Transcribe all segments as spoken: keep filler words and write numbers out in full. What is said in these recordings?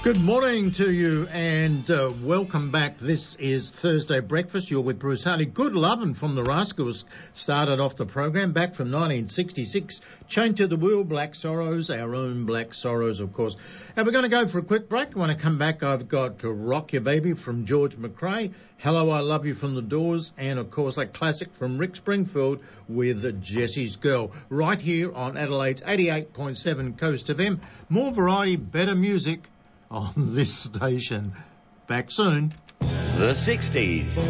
Good morning to you and uh, welcome back. This is Thursday Breakfast. You're with Bruce Harley. Good lovin' from the Rascals started off the program back from nineteen sixty-six. Chained to the Wheel, Black Sorrows, our own Black Sorrows, of course. And we're going to go for a quick break. When I come back, I've got to Rock Your Baby from George McRae, Hello, I Love You from The Doors, and, of course, a classic from Rick Springfield with Jessie's Girl, right here on Adelaide's eighty-eight point seven Coast F M. More variety, better music on this station. Back soon. The sixties.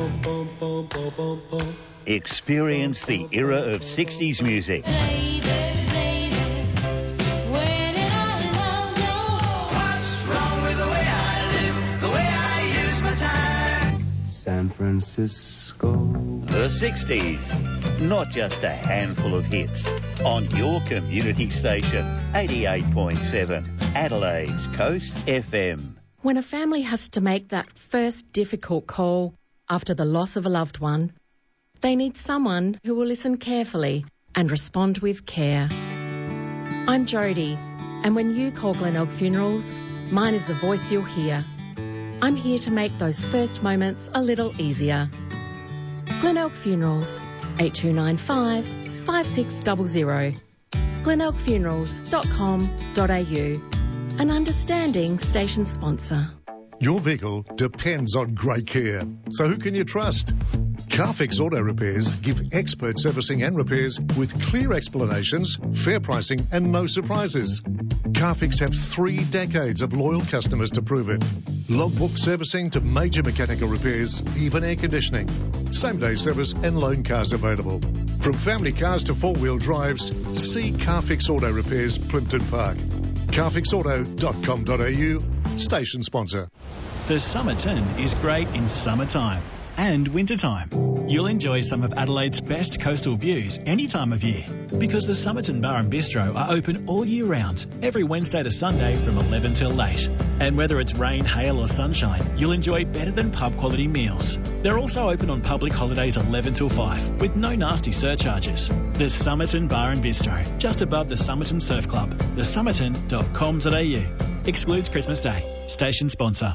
Experience the era of sixties music. Baby, baby, where did I go? What's wrong with the way I live, the way I use my time? San Francisco. The sixties. Not just a handful of hits. On your community station, eighty-eight point seven. Adelaide's Coast F M. When a family has to make that first difficult call after the loss of a loved one, they need someone who will listen carefully and respond with care. I'm Jodie, and when you call Glenelg Funerals, mine is the voice you'll hear. I'm here to make those first moments a little easier. Glenelg Funerals, eight two nine five, five six zero zero. glenelg funerals dot com dot a u. An understanding station sponsor. Your vehicle depends on great care. So who can you trust? Carfix Auto Repairs give expert servicing and repairs with clear explanations, fair pricing and no surprises. Carfix have three decades of loyal customers to prove it. Logbook servicing to major mechanical repairs, even air conditioning. Same-day service and loan cars available. From family cars to four-wheel drives, see Carfix Auto Repairs, Plimpton Park. carfix auto dot com dot a u, station sponsor. The Somerton is great in summertime and wintertime. You'll enjoy some of Adelaide's best coastal views any time of year because the Somerton Bar and Bistro are open all year round, every Wednesday to Sunday from eleven till eight. And whether it's rain, hail or sunshine, you'll enjoy better than pub quality meals. They're also open on public holidays eleven till five with no nasty surcharges. The Somerton Bar and Bistro, just above the Somerton Surf Club, the somerton dot com dot a u. Excludes Christmas Day. Station sponsor.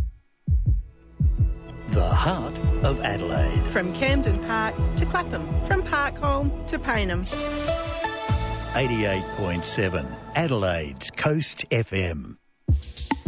The heart of Adelaide. From Camden Park to Clapham, from Parkholme to Paynham. eighty-eight point seven. Adelaide's Coast F M.